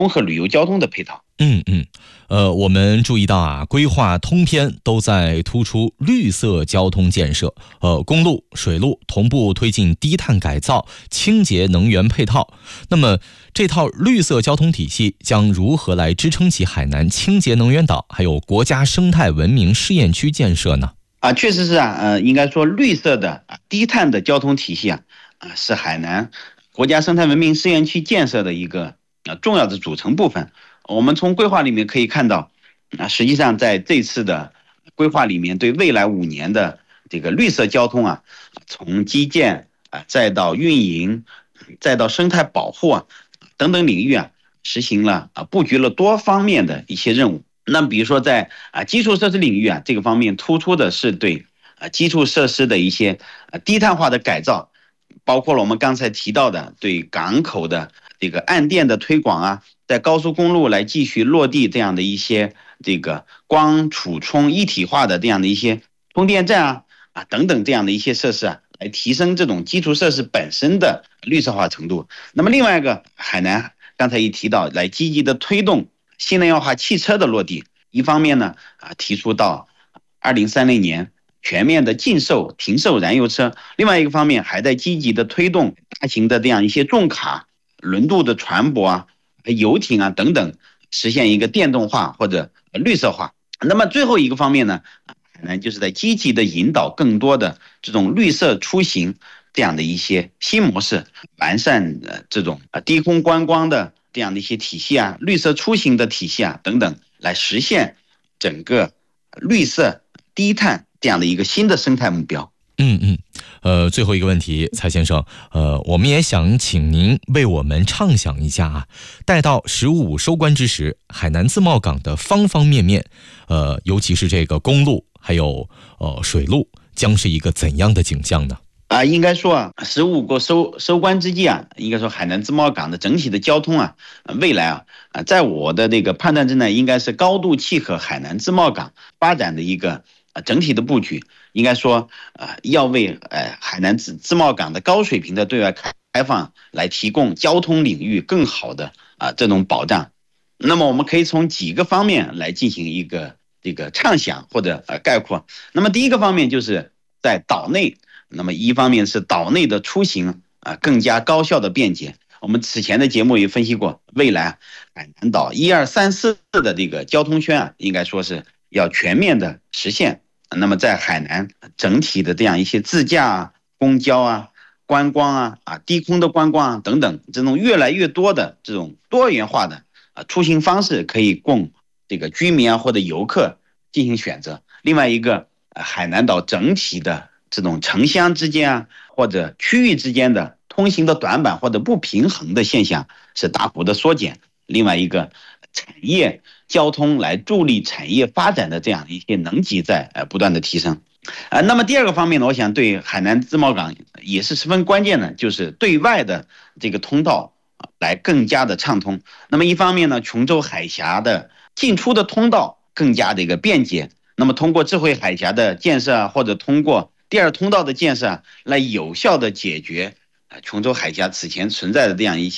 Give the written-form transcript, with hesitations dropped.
综合旅游交通的配套。 我们注意到啊，规划通篇都在突出绿色交通建设，公路、水路同步推进低碳改造、清洁能源配套。那么，这套绿色交通体系将如何来支撑起海南清洁能源岛还有国家生态文明试验区建设呢？ 确实是应该说绿色的低碳的交通体系是海南国家生态文明试验区建设的一个重要的组成部分。我们从规划里面可以看到，实际上在这次的规划里面，对未来5年的这个绿色交通从基建再到运营，再到生态保护等等领域实行了布局了多方面的一些任务。那么比如说在基础设施领域这个方面突出的是对基础设施的一些低碳化的改造，包括了我们刚才提到的对港口的这个岸电的推广在高速公路来继续落地这样的一些这个光储充一体化的这样的一些充电站等等这样的一些设施来提升这种基础设施本身的绿色化程度。那么另外一个，海南刚才也提到，来积极的推动新能源化汽车的落地。一方面呢提出到2030年全面的禁售停售燃油车，另外一个方面还在积极的推动大型的这样一些重卡轮渡的船舶游艇等等实现一个电动化或者绿色化。那么最后一个方面呢，海南就是在积极的引导更多的这种绿色出行这样的一些新模式，完善这种低空观光的这样的一些体系绿色出行的体系等等，来实现整个绿色低碳这样的一个新的生态目标。 最后一个问题，蔡先生，我们也想请您为我们畅想一下待到15收官之时，海南自贸港的方方面面，尤其是这个公路还有水路，将是一个怎样的景象呢？ 应该说15个收官之际应该说海南自贸港的整体的交通未来在我的这个判断之内，应该是高度契合海南自贸港发展的一个整体的布局。应该说要为海南自贸港的高水平的对外开放来提供交通领域更好的这种保障。那么我们可以从几个方面来进行一个这个畅想或者概括。那么第一个方面就是在岛内，那么一方面是岛内的出行更加高效的便捷。我们此前的节目也分析过，未来海南岛1、2、3、4的这个交通圈应该说是要全面的实现。那么在海南整体的这样一些自驾公交观光低空的观光等等，这种越来越多的这种多元化的出行方式可以供这个居民或者游客进行选择。另外一个，海南岛整体的这种城乡之间或者区域之间的通行的短板或者不平衡的现象是大幅的缩减。另外一个，产业交通来助力产业发展的这样一些能级在不断的提升。那么第二个方面呢，我想对海南自贸港也是十分关键的，就是对外的这个通道来更加的畅通。那么一方面呢，琼州海峡的进出的通道更加的一个便捷。那么通过智慧海峡的建设或者通过第二通道的建设来有效的解决琼州海峡此前存在的这样一些